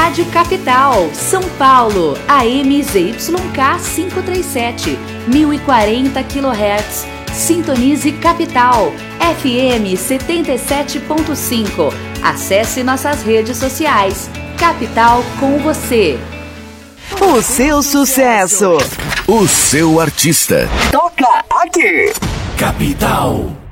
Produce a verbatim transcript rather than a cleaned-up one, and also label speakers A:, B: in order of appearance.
A: Rádio Capital, São Paulo, A M Z Y K quinhentos e trinta e sete, mil e quarenta quilohertz. Sintonize Capital, F M setenta e sete ponto cinco. Acesse nossas redes sociais. Capital com você.
B: O seu sucesso.
C: O seu artista.
B: Toca aqui.
C: Capital.